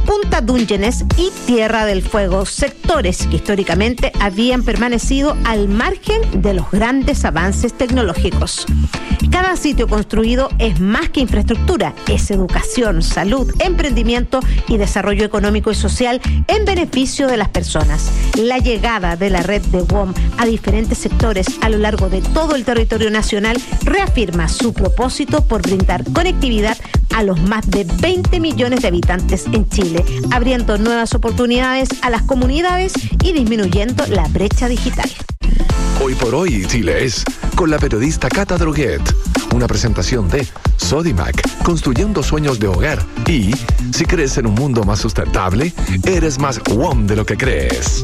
Punta Dungeness y Tierra del Fuego, sectores que históricamente habían permanecido al margen de los grandes avances tecnológicos. Cada sitio construido es más que infraestructura, es educación, salud, emprendimiento y desarrollo económico y social en beneficio de las personas. La llegada de la red de WOM a diferentes sectores a lo largo de todo el territorio nacional reafirma su propósito por brindar conectividad a los más de 20 millones de habitantes en Chile, abriendo nuevas oportunidades a las comunidades y disminuyendo la brecha digital. Hoy por hoy, Chile es con la periodista Cata Droguet. Una presentación de Sodimac, construyendo sueños de hogar. Y si crees en un mundo más sustentable, eres más WOM de lo que crees.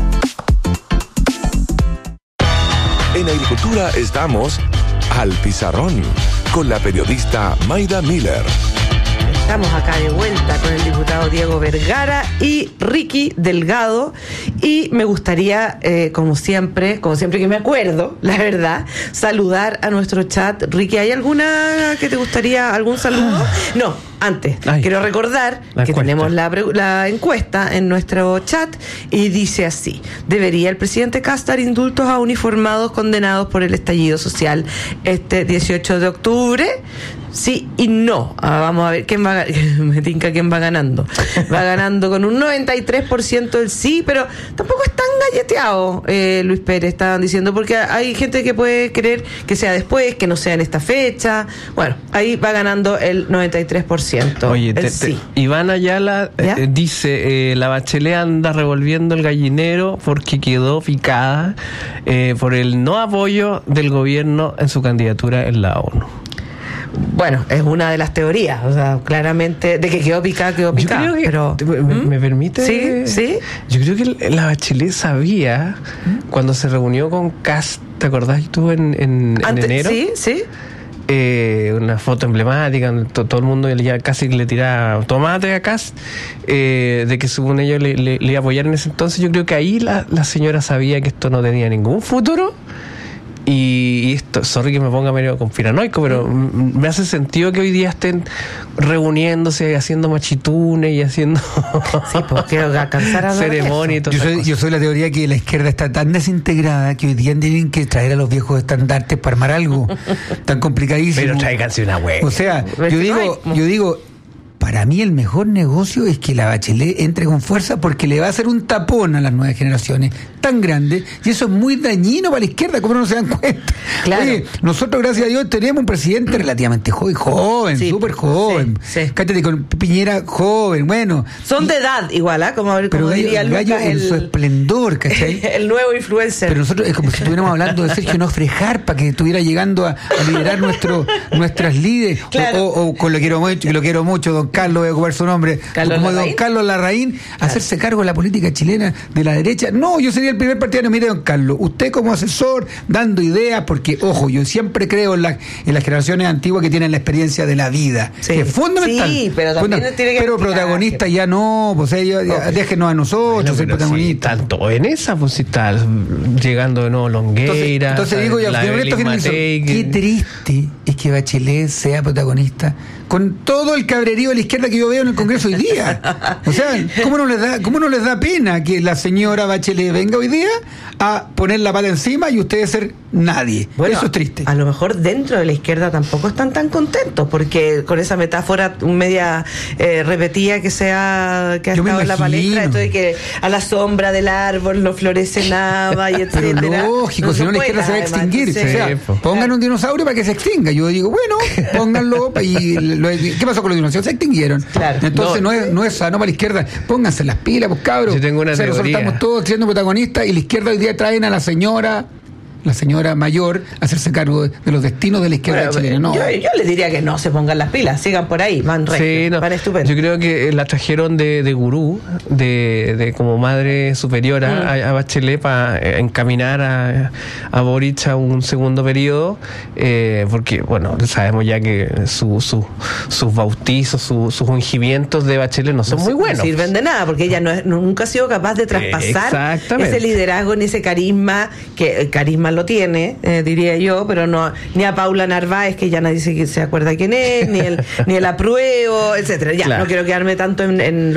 En Agricultura estamos al pizarrón con la periodista Mayda Miller. Estamos acá de vuelta con el diputado Diego Vergara y Ricky Delgado, y me gustaría, como siempre que me acuerdo, la verdad, saludar a nuestro chat. Ricky, ¿hay alguna que te gustaría, algún saludo? No, antes, quiero recordar que tenemos la encuesta en nuestro chat y dice así: ¿debería el presidente Kast dar indultos a uniformados condenados por el estallido social este 18 de octubre? Sí y no. Vamos a ver quién va, me tinca quién va ganando. Va ganando con un 93% el sí, pero tampoco es tan galleteado, Luis Pérez, estaban diciendo, porque hay gente que puede creer que sea después, que no sea en esta fecha. Bueno, ahí va ganando el 93%. Oye, sí. Iván Ayala dice, la Bachelet anda revolviendo el gallinero porque quedó picada por el no apoyo del gobierno en su candidatura en la ONU. Bueno, es una de las teorías, o sea, claramente, de que quedó picada, pero... ¿Me permite? Sí. Yo creo que la Bachelet sabía, cuando se reunió con Kast, ¿te acordás tú en enero? Sí. Una foto emblemática, todo el mundo ya casi le tiraba tomate a Kast, de que según ellos le iba a apoyar en ese entonces. Yo creo que ahí la señora sabía que esto no tenía ningún futuro. Y esto, sorry que me ponga medio conspiranoico, pero me hace sentido que hoy día estén reuniéndose, haciendo machitunes y haciendo sí, porque alcanzar a ceremonias y todo. Yo soy la teoría que la izquierda está tan desintegrada que hoy día tienen que traer a los viejos estandartes para armar algo tan complicadísimo. Pero tráiganse una web. O sea, yo digo, para mí el mejor negocio es que la Bachelet entre con fuerza, porque le va a hacer un tapón a las nuevas generaciones tan grande, y eso es muy dañino para la izquierda, como no se dan cuenta. Claro. Oye, nosotros gracias a Dios tenemos un presidente relativamente joven, sí, súper joven. Sí. Cállate, con Piñera joven, bueno. Son de edad igual, como diría el gallo en su esplendor, ¿cachai? El nuevo influencer. Pero nosotros es como si estuviéramos hablando de Sergio Nofre Jarpa, que estuviera llegando a liderar nuestras líderes. Claro. O con lo quiero mucho, don Carlos, voy a ocupar su nombre, como don Carlos Larraín, hacerse cargo de la política chilena de la derecha. No, yo sería el primer partidario. Mire, don Carlos, usted como asesor, dando ideas, porque, ojo, yo siempre creo en las generaciones antiguas que tienen la experiencia de la vida, que es fundamental. Sí, pero también tiene que... Pero protagonistas ya no, pues ellos, déjenos a nosotros ser protagonistas. Sí, tanto en esa, pues si está llegando de nuevo Longueira. Entonces digo, qué triste es que Bachelet sea protagonista con todo el cabrerío de la izquierda que yo veo en el Congreso hoy día. O sea, ¿cómo no les da pena que la señora Bachelet venga hoy día a poner la pata encima y ustedes ser nadie? Bueno, eso es triste. A lo mejor dentro de la izquierda tampoco están tan contentos, porque con esa metáfora media repetida que ha estado en la palestra, esto de que a la sombra del árbol no florece nada, y etcétera. Pero lógico, si no la izquierda se va a extinguir. Entonces, o sea, pongan un dinosaurio para que se extinga. Yo digo, bueno, pónganlo. Y ¿qué pasó con los dinosaurios? Se extinguieron. Claro. Entonces no es sano para la izquierda. Pónganse las pilas, pues cabros. Yo tengo una teoría. Nosotros estamos todos siendo protagonistas, y la izquierda hoy día traen a la señora mayor a hacerse cargo de los destinos de la izquierda chilena. No. Yo les diría que no se pongan las pilas, sigan por ahí, van recto, van estupendo. Yo creo que la trajeron de gurú, de como madre superiora a Bachelet, para encaminar a Boric a un segundo periodo, porque bueno, sabemos ya que sus bautizos, sus ungimientos de Bachelet no son muy buenos. No sirven de nada, porque ella nunca ha sido capaz de traspasar ese liderazgo ni ese carisma, que el carisma lo tiene, diría yo, pero no, ni a Paula Narváez, que ya nadie se acuerda quién es, ni el apruebo, etcétera. Ya, claro. No quiero quedarme tanto en